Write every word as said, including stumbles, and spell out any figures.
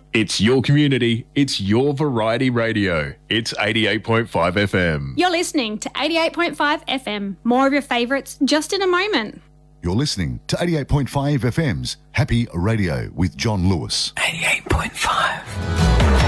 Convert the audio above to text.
It's your community. It's your variety radio. It's eighty-eight point five F M. You're listening to eighty-eight point five F M. More of your favourites just in a moment. You're listening to eighty-eight point five F M's Happy Radio with John Lewis. eighty-eight point five.